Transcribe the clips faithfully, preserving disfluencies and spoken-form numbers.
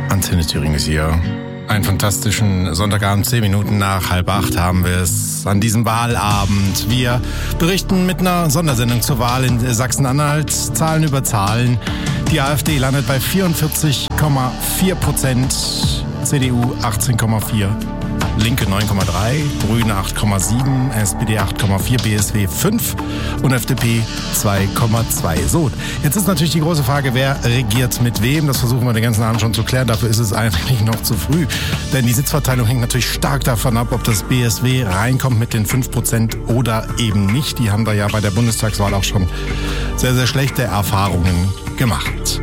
Antenne Thüringen ist hier. Einen fantastischen Sonntagabend, zehn Minuten nach halb acht haben wir es an diesem Wahlabend. Wir berichten mit einer Sondersendung zur Wahl in Sachsen-Anhalt. Zahlen über Zahlen. Die AfD landet bei vierundvierzig Komma vier Prozent, C D U achtzehn Komma vier, Linke neun Komma drei, Grüne acht Komma sieben, S P D acht Komma vier, B S W fünf und F D P zwei Komma zwei. So, jetzt ist natürlich die große Frage, wer regiert mit wem? Das versuchen wir den ganzen Abend schon zu klären. Dafür ist es eigentlich noch zu früh. Denn die Sitzverteilung hängt natürlich stark davon ab, ob das B S W reinkommt mit den fünf Prozent oder eben nicht. Die haben da ja bei der Bundestagswahl auch schon sehr, sehr schlechte Erfahrungen gemacht.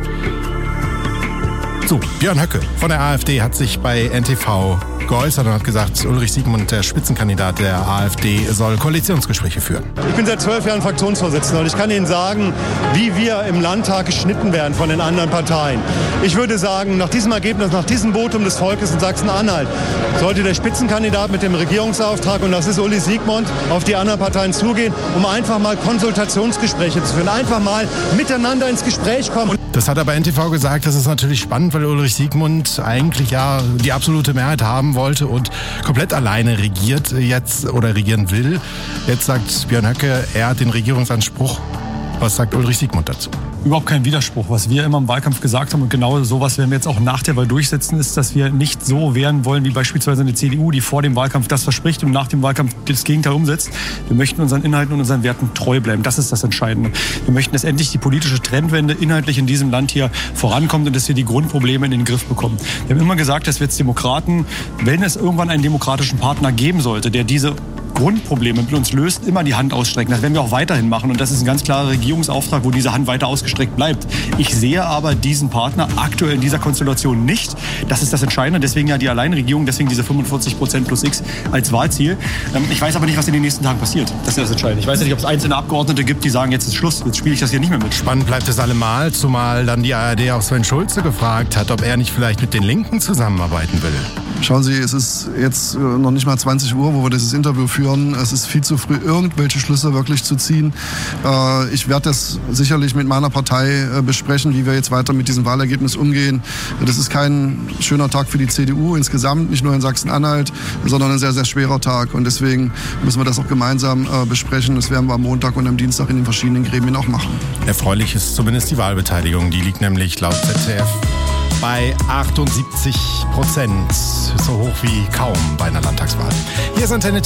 So, Björn Höcke von der AfD hat sich bei N T V geäußert und hat gesagt, Ulrich Siegmund, der Spitzenkandidat der AfD, soll Koalitionsgespräche führen. Ich bin seit zwölf Jahren Fraktionsvorsitzender und ich kann Ihnen sagen, wie wir im Landtag geschnitten werden von den anderen Parteien. Ich würde sagen, nach diesem Ergebnis, nach diesem Votum des Volkes in Sachsen-Anhalt, sollte der Spitzenkandidat mit dem Regierungsauftrag, und das ist Uli Siegmund, auf die anderen Parteien zugehen, um einfach mal Konsultationsgespräche zu führen, einfach mal miteinander ins Gespräch kommen. Das hat aber N T V gesagt, das ist natürlich spannend, weil Ulrich Siegmund eigentlich ja die absolute Mehrheit haben wollte und komplett alleine regiert jetzt oder regieren will. Jetzt sagt Björn Höcke, er hat den Regierungsanspruch. Was sagt Ulrich Siegmund dazu? Überhaupt kein Widerspruch. Was wir immer im Wahlkampf gesagt haben und genau sowas werden wir jetzt auch nach der Wahl durchsetzen, ist, dass wir nicht so werden wollen wie beispielsweise eine C D U, die vor dem Wahlkampf das verspricht und nach dem Wahlkampf das Gegenteil umsetzt. Wir möchten unseren Inhalten und unseren Werten treu bleiben. Das ist das Entscheidende. Wir möchten, dass endlich die politische Trendwende inhaltlich in diesem Land hier vorankommt und dass wir die Grundprobleme in den Griff bekommen. Wir haben immer gesagt, dass wir als Demokraten, wenn es irgendwann einen demokratischen Partner geben sollte, der diese Grundprobleme mit uns löst, immer die Hand ausstrecken. Das werden wir auch weiterhin machen und das ist ein ganz klarer Regierungsauftrag, wo diese Hand weiter ausgestreckt bleibt. Ich sehe aber diesen Partner aktuell in dieser Konstellation nicht. Das ist das Entscheidende. Deswegen ja die Alleinregierung, deswegen diese fünfundvierzig Prozent plus X als Wahlziel. Ich weiß aber nicht, was in den nächsten Tagen passiert. Das ist das Entscheidende. Ich weiß nicht, ob es einzelne Abgeordnete gibt, die sagen, jetzt ist Schluss, jetzt spiele ich das hier nicht mehr mit. Spannend bleibt es allemal, zumal dann die A R D auch Sven Schulze gefragt hat, ob er nicht vielleicht mit den Linken zusammenarbeiten will. Schauen Sie, es ist jetzt noch nicht mal zwanzig Uhr, wo wir dieses Interview führen. Es ist viel zu früh, irgendwelche Schlüsse wirklich zu ziehen. Ich werde das sicherlich mit meiner Partei besprechen, wie wir jetzt weiter mit diesem Wahlergebnis umgehen. Das ist kein schöner Tag für die C D U insgesamt, nicht nur in Sachsen-Anhalt, sondern ein sehr, sehr schwerer Tag. Und deswegen müssen wir das auch gemeinsam besprechen. Das werden wir am Montag und am Dienstag in den verschiedenen Gremien auch machen. Erfreulich ist zumindest die Wahlbeteiligung. Die liegt nämlich laut Z D F bei achtundsiebzig Prozent. So hoch wie kaum bei einer Landtagswahl. Hier ist Antenne